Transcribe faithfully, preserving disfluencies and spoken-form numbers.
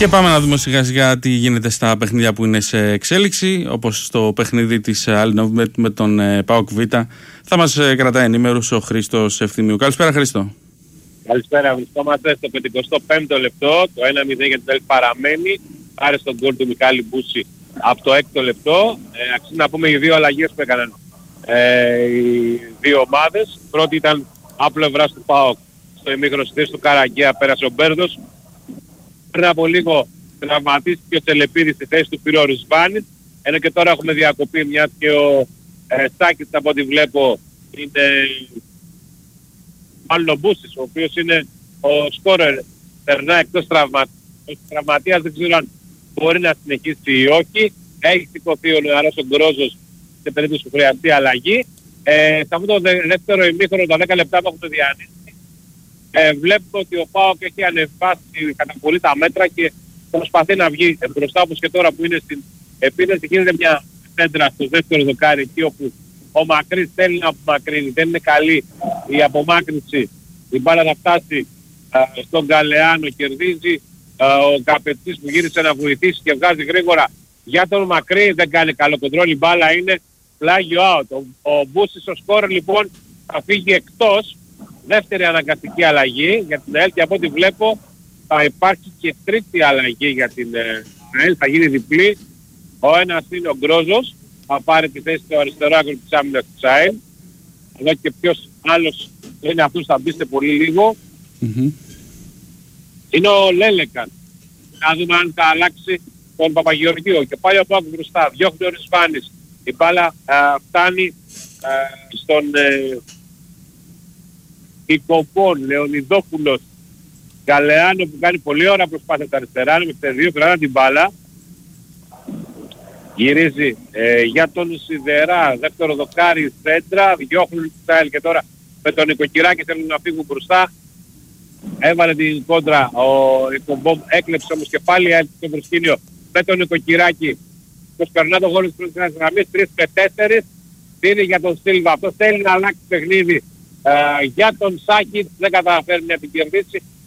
Και πάμε να δούμε σιγά σιγά τι γίνεται στα παιχνίδια που είναι σε εξέλιξη, όπως το παιχνίδι της Αλινόβ με, με τον ε, ΠΑΟΚ Β. Θα μας ε, κρατάει ενήμερους ο Χρήστος Ευθυμίου. Καλησπέρα Χρήστο. Καλησπέρα, βρισκόμαστε στο πενηκοστό πέμπτο λεπτό, το ένα μηδέν για την ΕΛ παραμένει, άρε στον γκολ του Μιχάλη Μπούση από το έκτο λεπτό. Ε, αξίζει να πούμε οι δύο αλλαγές που έκαναν ε, οι δύο ομάδες. Πρώτη ήταν από πλευράς του ΠΑΟΚ, στο ημίχρονο στη θέση του Καραγκαία πέρασε ο Μπέρδος. Πριν από λίγο τραυματίστηκε ο Τσελεπίδης στη θέση του Πύρο Ρουσβάνης, ενώ και τώρα έχουμε διακοπή, μιας και ο ε, Σάκης από ό,τι βλέπω είναι μάλλον ο Μπούσης, ο οποίος είναι ο σκόρερ, περνά εκτός τραυμα... τραυματίας, δεν ξέρω αν μπορεί να συνεχίσει ή όχι. Έχει σηκωθεί ο νεαρός ο Γκρόζος σε περίπτωση που χρειαστεί αλλαγή. Ε, σε αυτό το δεύτερο ημίχρονο, τα δέκα λεπτά που έχουμε διανύσει, ε, βλέπουμε ότι ο ΠΑΟΚ έχει ανεβάσει κατά πολύ τα μέτρα και προσπαθεί να βγει μπροστά, όπως και τώρα που είναι στην επίθεση. Γίνεται μια σέντρα στο δεύτερο δοκάρι εκεί όπου ο Μακρύς θέλει να απομακρύνει, δεν είναι καλή η απομάκρυνση, η μπάλα να φτάσει α, στον Καλεάνο, κερδίζει α, ο Καπετσής που γύρισε να βοηθήσει και βγάζει γρήγορα για τον Μακρύ, δεν κάνει καλό κοντρόλ, η μπάλα είναι πλάγιο out. Ο, ο Μπούσης ο σκόρ λοιπόν θα φύγει εκτός, δεύτερη αναγκαστική αλλαγή για την ΑΕΛ και από ό,τι βλέπω θα υπάρχει και τρίτη αλλαγή για την ΑΕΛ, θα γίνει διπλή. Ο ένας είναι ο Γκρόζος, θα πάρει τη θέση του αριστερό άκρο της άμυνας της ΑΕΛ. Εδώ και ποιος άλλος είναι αυτούς θα μπει σε πολύ λίγο. Mm-hmm. Είναι ο Λέλεκαν. Να δούμε αν θα αλλάξει τον Παπαγεωργίου. Και πάλι ο Πάκου μπροστά, διώχνει ο Ρυσβάνης. Η μπάλα α, φτάνει α, στον ε, Οικοπών, Λεωνιδόπουλος, Καλεάνο που κάνει πολύ ώρα προσπάθεια τα αριστερά, με δύο κρατά την μπάλα. Γυρίζει ε, για τον Σιδερά, δεύτερο δοκάρι, σέντρα, διώχνουν Στάιλ και τώρα με τον Νοικοκυράκη θέλουν να φύγουν μπροστά. Έβαλε την κόντρα, ο Οικομπόμ έκλεψε όμως και πάλι στο προσκήνιο με τον Νοικοκυράκη. Τους περνά τον γόλο της πρώτης γραμμής, τρεις με τέσσερις, δίνει για τον Σίλβα. Αυτό θέλει να αλλάξει παιχνίδι ε, για τον Σάκη, δεν καταφέρει να την κερδίσει.